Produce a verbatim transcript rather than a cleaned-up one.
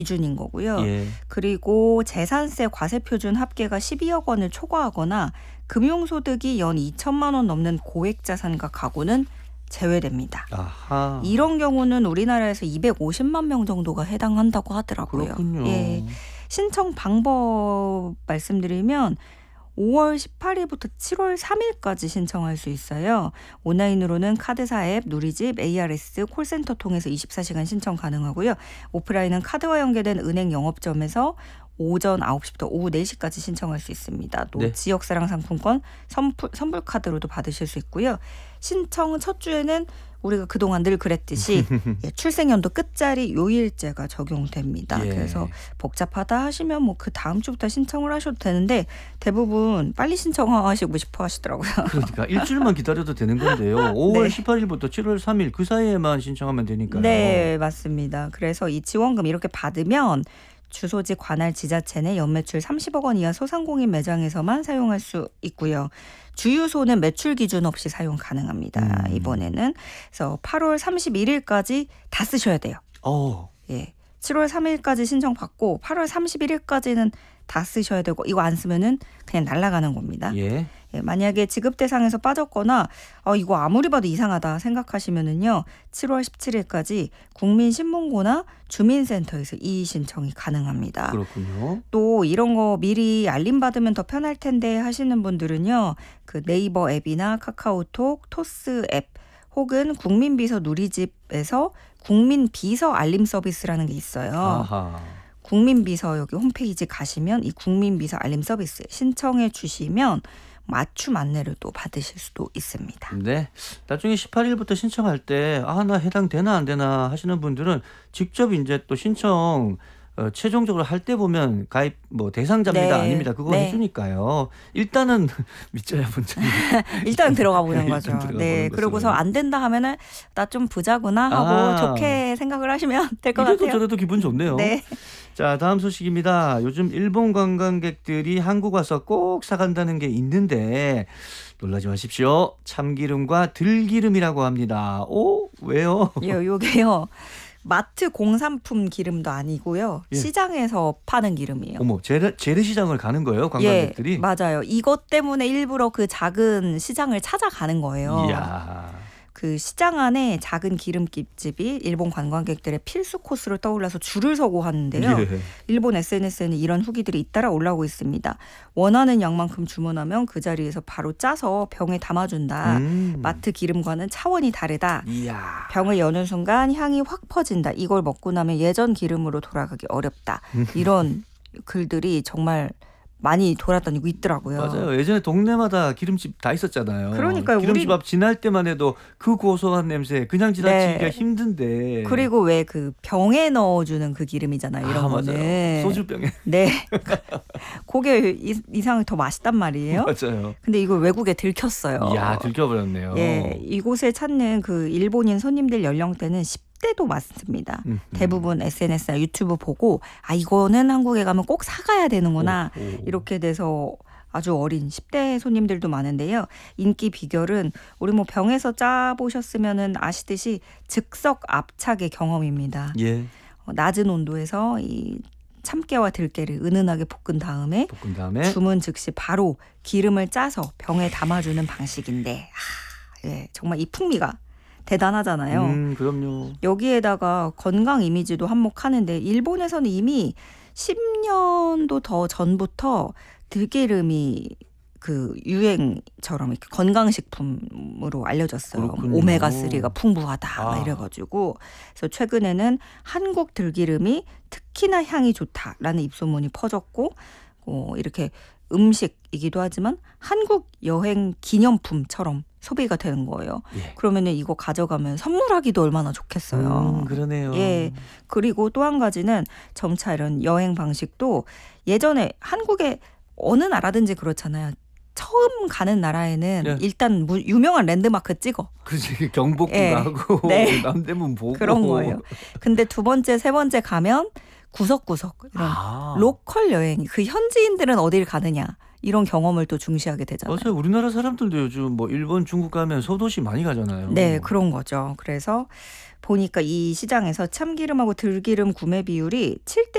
기준인 거고요. 예. 그리고 재산세 과세표준 합계가 십이억 원을 초과하거나 금융소득이 연 이천만 원 넘는 고액자산가 가구는 제외됩니다. 아하. 이런 경우는 우리나라에서 이백오십만 명 정도가 해당한다고 하더라고요. 그렇군요. 예. 신청 방법 말씀드리면 오월 십팔일부터 칠월 삼일까지 신청할 수 있어요. 온라인으로는 카드사 앱, 누리집, 에이아르에스, 콜센터 통해서 이십사 시간 신청 가능하고요. 오프라인은 카드와 연계된 은행 영업점에서 오전 아홉 시부터 오후 네 시까지 신청할 수 있습니다. 또 네. 지역사랑 상품권 선풀, 선불 카드로도 받으실 수 있고요. 신청 첫 주에는 우리가 그동안 늘 그랬듯이 예, 출생연도 끝자리 요일제가 적용됩니다. 예. 그래서 복잡하다 하시면 뭐 그 다음 주부터 신청을 하셔도 되는데 대부분 빨리 신청하시고 싶어 하시더라고요. 그러니까 일주일만 기다려도 되는 건데요. 오월 네. 십팔일부터 칠월 삼일 그 사이에만 신청하면 되니까요. 네, 맞습니다. 그래서 이 지원금 이렇게 받으면 주소지 관할 지자체 내 연매출 삼십억 원 이하 소상공인 매장에서만 사용할 수 있고요. 주유소는 매출 기준 없이 사용 가능합니다. 음. 이번에는. 그래서 팔월 삼십일일까지 다 쓰셔야 돼요. 어. 예. 칠월 삼일까지 신청 받고 팔월 삼십일일까지는 다 쓰셔야 되고 이거 안 쓰면은 그냥 날아가는 겁니다. 예. 예, 만약에 지급 대상에서 빠졌거나 어, 이거 아무리 봐도 이상하다 생각하시면은요. 칠월 십칠일까지 국민신문고나 주민센터에서 이의 신청이 가능합니다. 그렇군요. 또 이런 거 미리 알림받으면 더 편할 텐데 하시는 분들은요. 그 네이버 앱이나 카카오톡, 토스 앱 혹은 국민비서 누리집에서 국민비서 알림 서비스라는 게 있어요. 아하. 국민비서 여기 홈페이지 가시면 이 국민비서 알림 서비스 신청해 주시면 맞춤 안내를 또 받으실 수도 있습니다. 네. 나중에 십팔일부터 신청할 때 아, 나 해당되나 안 되나 하시는 분들은 직접 이제 또 신청 어, 최종적으로 할 때 보면 가입 뭐 대상자입니다. 네. 아닙니다. 그거 네. 해주니까요. 일단은 믿져야 본전. 일단 들어가 보는 일단 거죠. 들어가 네, 보는 그러고서 것으로. 안 된다 하면은 나 좀 부자구나 하고 아. 좋게 생각을 하시면 될 것 이래도 같아요. 저래도 기분 좋네요. 네. 자, 다음 소식입니다. 요즘 일본 관광객들이 한국 와서 꼭 사간다는 게 있는데 놀라지 마십시오. 참기름과 들기름이라고 합니다. 오, 왜요? 요, 요게요. 마트 공산품 기름도 아니고요. 예. 시장에서 파는 기름이에요. 어머, 재래, 재래시장을 가는 거예요, 관광객들이? 예, 맞아요. 이것 때문에 일부러 그 작은 시장을 찾아가는 거예요. 이야. 그 시장 안에 작은 기름집이 일본 관광객들의 필수 코스로 떠올라서 줄을 서고 하는데요. 예. 일본 에스엔에스에는 이런 후기들이 잇따라 올라오고 있습니다. 원하는 양만큼 주문하면 그 자리에서 바로 짜서 병에 담아준다. 음. 마트 기름과는 차원이 다르다. 이야. 병을 여는 순간 향이 확 퍼진다. 이걸 먹고 나면 예전 기름으로 돌아가기 어렵다. 이런 글들이 정말 많이 돌아다니고 있더라고요. 맞아요. 예전에 동네마다 기름집 다 있었잖아요. 그러니까요. 기름집 우리- 앞 지날 때만 해도 그 고소한 냄새 그냥 지나치기가 네. 힘든데. 그리고 왜 그 병에 넣어주는 그 기름이잖아요. 이런 아, 거는. 맞아요. 소주병에. 네. 그게 이- 이상하게 더 맛있단 말이에요. 맞아요. 근데 이걸 외국에 들켰어요. 이야, 들켜버렸네요. 예, 이곳에 찾는 그 일본인 손님들 연령대는 십 대도 많습니다. 음, 음. 대부분 에스엔에스나 유튜브 보고 아 이거는 한국에 가면 꼭 사가야 되는구나. 오, 오. 이렇게 돼서 아주 어린 십 대 손님들도 많은데요. 인기 비결은 우리 뭐 병에서 짜 보셨으면은 아시듯이 즉석 압착의 경험입니다. 예. 어, 낮은 온도에서 이 참깨와 들깨를 은은하게 볶은 다음에 볶은 다음에 주문 즉시 바로 기름을 짜서 병에 담아주는 방식인데 아, 예, 정말 이 풍미가 대단하잖아요. 음, 그럼요. 여기에다가 건강 이미지도 한몫하는데 일본에서는 이미 십 년도 더 전부터 들기름이 그 유행처럼 이렇게 건강식품으로 알려졌어요. 그렇군요. 오메가삼가 풍부하다 막 아. 이래가지고 그래서 최근에는 한국 들기름이 특히나 향이 좋다라는 입소문이 퍼졌고 어, 이렇게 음식이기도 하지만 한국 여행 기념품처럼 소비가 되는 거예요. 예. 그러면은 이거 가져가면 선물하기도 얼마나 좋겠어요. 음, 그러네요. 예. 그리고 또 한 가지는 점차 이런 여행 방식도 예전에 한국에 어느 나라든지 그렇잖아요. 처음 가는 나라에는 예. 일단 무, 유명한 랜드마크 찍어. 그렇지. 경복궁 예. 가고 네. 남대문 보고 그런 거예요. 근데 두 번째, 세 번째 가면 구석구석 이런 아. 로컬 여행. 그 현지인들은 어딜 가느냐. 이런 경험을 또 중시하게 되잖아요. 맞아요. 우리나라 사람들도 요즘 뭐 일본, 중국 가면 소도시 많이 가잖아요. 네, 그런 거죠. 그래서 보니까 이 시장에서 참기름하고 들기름 구매 비율이 칠 대